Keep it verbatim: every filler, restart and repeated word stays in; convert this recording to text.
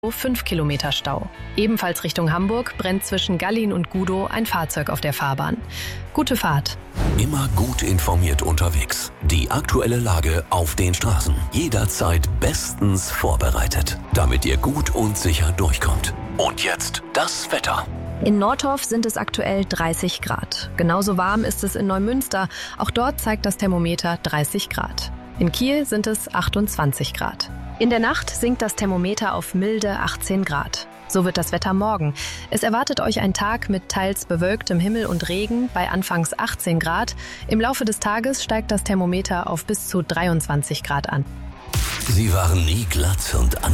fünf Kilometer Stau. Ebenfalls Richtung Hamburg brennt zwischen Gallin und Gudow ein Fahrzeug auf der Fahrbahn. Gute Fahrt. Immer gut informiert unterwegs. Die aktuelle Lage auf den Straßen. Jederzeit bestens vorbereitet, damit ihr gut und sicher durchkommt. Und jetzt das Wetter. In Nordhoff sind es aktuell dreißig Grad. Genauso warm ist es in Neumünster. Auch dort zeigt das Thermometer dreißig Grad. In Kiel sind es achtundzwanzig Grad. In der Nacht sinkt das Thermometer auf milde achtzehn Grad. So wird das Wetter morgen. Es erwartet euch ein Tag mit teils bewölktem Himmel und Regen bei anfangs achtzehn Grad. Im Laufe des Tages steigt das Thermometer auf bis zu dreiundzwanzig Grad an. Sie waren nie glatt und